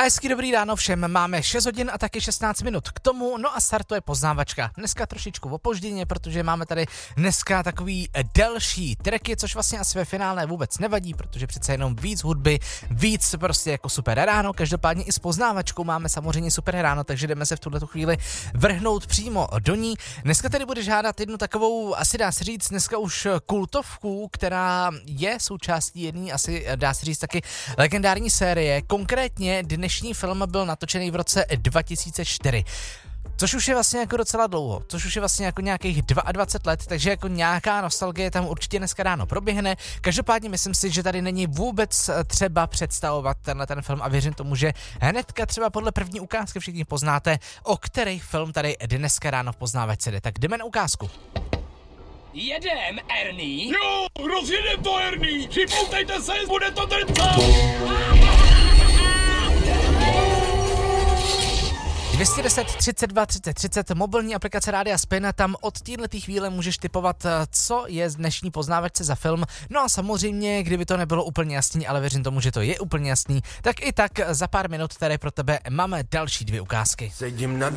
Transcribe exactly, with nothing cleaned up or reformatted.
hezký dobrý ráno všem, máme šest hodin a taky šestnáct minut k tomu, no a startuje poznávačka. Dneska trošičku opožděně, protože máme tady dneska takový delší tracky, což vlastně asi ve finále vůbec nevadí, protože přece jenom víc hudby, víc prostě jako super ráno, každopádně i s poznávačkou máme samozřejmě super ráno, takže jdeme se v tuhle chvíli vrhnout přímo do ní. Dneska tady bude žádat jednu takovou, asi dá se říct, dneska už kultovku, která je součástí jedné, asi dá se říct taky legendární série. Konkrétně dnešní film byl natočený v roce dva tisíce čtyři. Což už je vlastně jako docela dlouho, což už je vlastně jako nějakých dvacet dva let, takže jako nějaká nostalgie tam určitě dneska ráno proběhne. Každopádně myslím si, že tady není vůbec třeba představovat tenhle ten film a věřím tomu, že hnedka třeba podle první ukázky všichni poznáte, o který film tady dneska ráno v poznávačce jde. Tak jdeme na ukázku. Jedem, Ernie? Jo, rozjedem to, Ernie! Připoutejte se, bude to drcat! dvě stě deset třicet dva třicet třicet, mobilní aplikace Rádia Spin, tam od této chvíle můžeš tipovat, co je z dnešní poznávačce za film. No a samozřejmě, kdyby to nebylo úplně jasný, ale věřím tomu, že to je úplně jasný, tak i tak za pár minut tady pro tebe máme další dvě ukázky. Sedím nad